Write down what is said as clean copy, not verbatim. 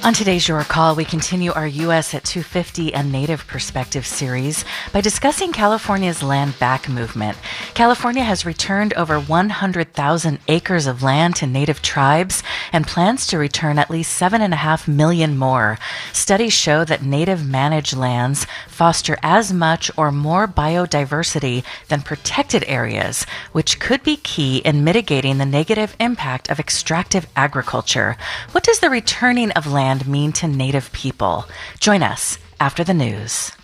On today's Your Call, we continue our U.S. at 250 and Native Perspective series by discussing California's land back movement. California has returned over 100,000 acres of land to Native tribes and plans to return at least 7.5 million more. Studies show that Native managed lands foster as much or more biodiversity than protected areas, which could be key in mitigating the negative impact of extractive agriculture. What does the returning of land mean to Native people? Join us after the news.